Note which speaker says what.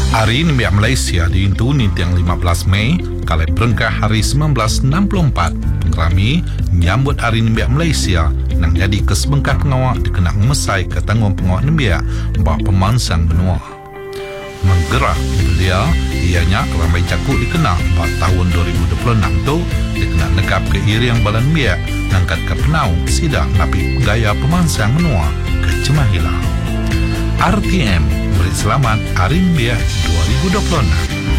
Speaker 1: Hari Nimbiak Malaysia diintu nitiang 15 Mei kalai perengkah hari 1964. Pengerami menyambut Hari Nimbiak Malaysia nang jadi kesebengkah pengawak dikenal mesai ke tanggung pengawak Nimbiak bah pemansang benua. Menggerak belia, ianya ramai cakuk dikenal bah tahun 2026 tu dikenal negap ke iriang balan Nimbiak nangkat ke penau sidak napi gaya pemansang benua ke Cemahilang. RTM beri selamat Hari Nimbiak 2026.